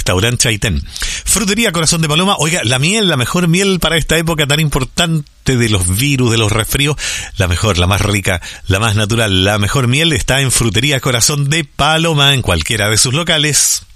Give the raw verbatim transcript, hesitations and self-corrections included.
Restaurante Chaitén. Frutería Corazón de Paloma. Oiga, la miel, la mejor miel para esta época tan importante de los virus, de los resfríos. La mejor, la más rica, la más natural, la mejor miel está en Frutería Corazón de Paloma, en cualquiera de sus locales.